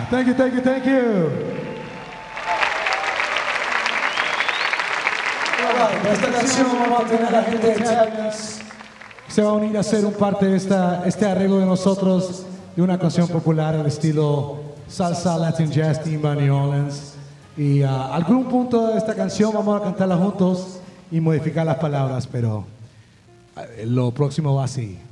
Thank you, thank you, thank you. Esta canción vamos a tener a la gente de Italians. Se va a unir a hacer un parte de este arreglo de nosotros de una canción popular al estilo salsa, Latin jazz, timba, New Orleans. Y a algún punto de esta canción vamos a cantarla juntos y modificar las palabras, pero lo próximo va así.